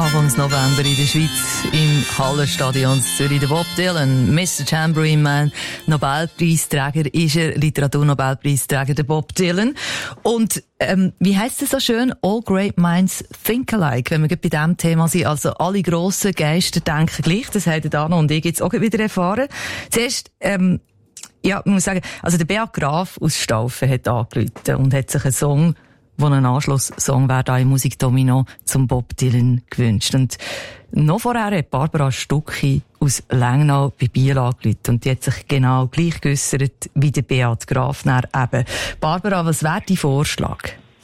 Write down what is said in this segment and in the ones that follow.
Anfangs November in der Schweiz im Hallenstadion Zürich. Der Bob Dylan, Mr. Tambourine Man, Nobelpreisträger ist er, Literaturnobelpreisträger, der Bob Dylan. Und wie heisst es so schön? All great minds think alike. Wenn wir bei diesem Thema sind, also alle grossen Geister denken gleich. Das haben Dana und ich jetzt auch wieder erfahren. Zuerst, ja, man muss sagen, also der Beat Graf aus Staufen hat angerufen und hat sich einen Song, der ein Anschlusssong wäre, da im Musikdomino zum Bob Dylan gewünscht. Und noch vorher hat Barbara Stucki aus Lengnau bei Biel angerufen und die hat sich genau gleich geäussert wie der Beat Graf eben. Barbara, was wäre dein Vorschlag?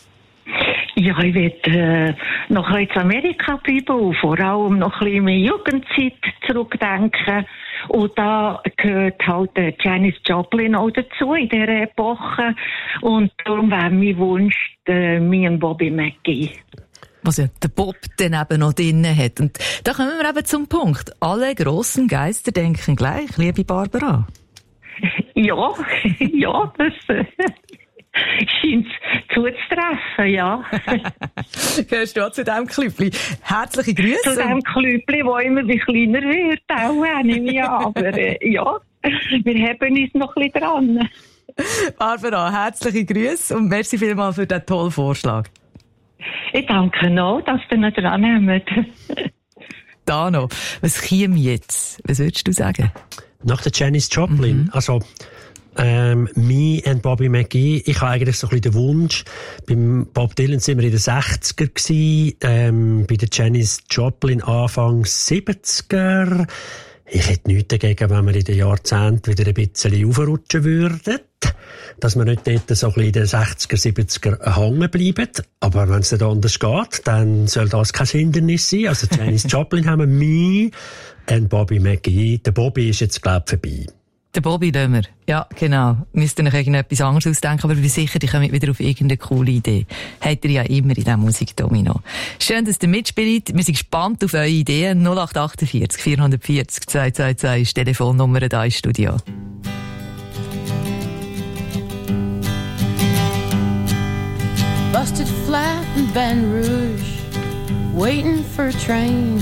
Ja, ich will noch in Amerika bleiben und vor allem noch ein bisschen mehr Jugendzeit zurückdenken. Und da gehört halt Janis Joplin auch dazu in dieser Epoche. Und darum wäre mein Wunsch mir und Bobby McGee. Was ja der Bob dann eben noch drin hat. Und da kommen wir eben zum Punkt. Alle grossen Geister denken gleich, liebe Barbara. Ja, ja, das scheint zuzutreffen, ja. Gehörst du auch zu diesem Klüppli? Herzliche Grüße. Zu diesem Klüppli, das immer wie kleiner wird, auch nehme ich an. Aber ja, wir haben uns noch ein bisschen dran. Barbara, herzliche Grüße und merci vielmals für diesen tollen Vorschlag. Ich danke noch, dass ihr noch dran nehmt. Dano, was käme jetzt? Was würdest du sagen? Nach der Janis Joplin, also me and Bobby McGee, ich habe eigentlich so ein bisschen den Wunsch, beim Bob Dylan sind wir in den 60er gewesen, bei der Janis Joplin Anfang 70er. Ich hätte nichts dagegen, wenn wir in den Jahrzehnten wieder ein bisschen aufrutschen würden, dass wir nicht dort so ein bisschen in den 60er, 70er hängen bleiben. Aber wenn es nicht anders geht, dann soll das kein Hindernis sein. Also Janis Joplin haben wir, me and Bobby McGee. Der Bobby ist jetzt, glaube ich, vorbei. Der Bobby lassen wir. Ja, genau. Müsst ihr euch irgendetwas anderes ausdenken, aber ich bin sicher, die kommen wieder auf irgendeine coole Idee. Habt ihr ja immer in diesem Musikdomino. Schön, dass ihr mitspielt. Wir sind gespannt auf eure Ideen. 0848 440 222 ist die Telefonnummer da im Studio. Busted flat in Baton Rouge, waiting for a train.